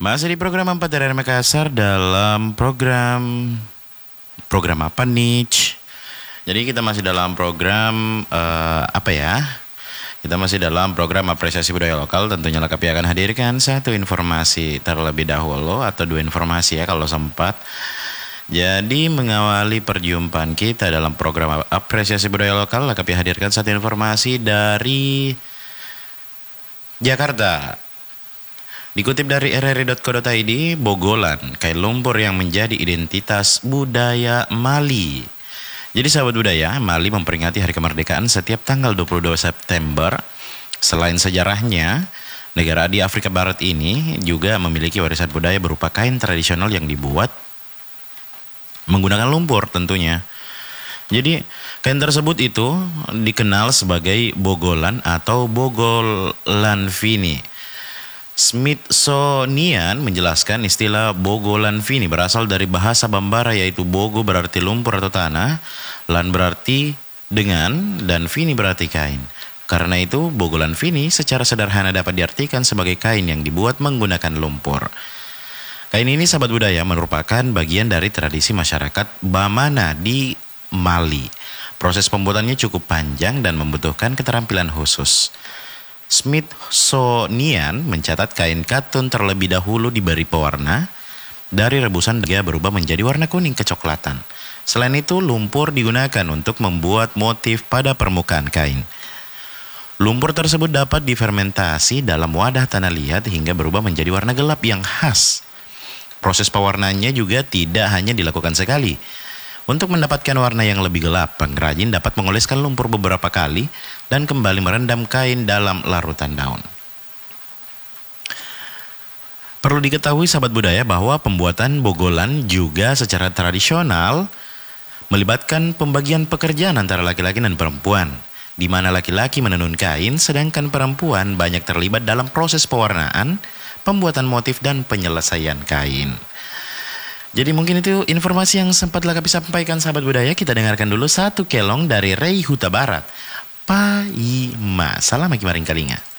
Masih di program 4 dari Makassar dalam program apa nih? Jadi kita masih dalam program apa ya? Kita masih dalam program apresiasi budaya lokal. Tentunya Lakapi akan hadirkan satu informasi terlebih dahulu atau dua informasi ya kalau sempat. Jadi mengawali perjumpaan kita dalam program apresiasi budaya lokal, Lakapi hadirkan satu informasi dari Jakarta. Dikutip dari rri.co.id, Bogolan, kain lumpur yang menjadi identitas budaya Mali. Jadi sahabat budaya, Mali memperingati Hari Kemerdekaan setiap tanggal 22 September. Selain sejarahnya, negara di Afrika Barat ini juga memiliki warisan budaya berupa kain tradisional yang dibuat menggunakan lumpur tentunya. Jadi kain tersebut itu dikenal sebagai Bogolan atau Bogolanvini. Smithsonian menjelaskan istilah Bogolanvini berasal dari bahasa Bambara, yaitu Bogo berarti lumpur atau tanah, Lan berarti dengan, dan Vini berarti kain. Karena itu Bogolanvini secara sederhana dapat diartikan sebagai kain yang dibuat menggunakan lumpur. Kain ini sahabat budaya merupakan bagian dari tradisi masyarakat Bamana di Mali. Proses pembuatannya cukup panjang dan membutuhkan keterampilan khusus. Smithsonian mencatat kain katun terlebih dahulu diberi pewarna. Dari rebusan dia berubah menjadi warna kuning kecoklatan. Selain itu lumpur digunakan untuk membuat motif pada permukaan kain. Lumpur tersebut dapat difermentasi dalam wadah tanah liat hingga berubah menjadi warna gelap yang khas. Proses pewarnaannya juga tidak hanya dilakukan sekali. Untuk mendapatkan warna yang lebih gelap, pengrajin dapat mengoleskan lumpur beberapa kali dan kembali merendam kain dalam larutan daun. Perlu diketahui sahabat budaya bahwa pembuatan bogolan juga secara tradisional melibatkan pembagian pekerjaan antara laki-laki dan perempuan, di mana laki-laki menenun kain sedangkan perempuan banyak terlibat dalam proses pewarnaan, pembuatan motif dan penyelesaian kain. Jadi mungkin itu informasi yang sempat Lakapi sampaikan sahabat budaya. Kita dengarkan dulu satu kelong dari Rei Huta Barat. Paima. Salam Aki Maring Kalinga.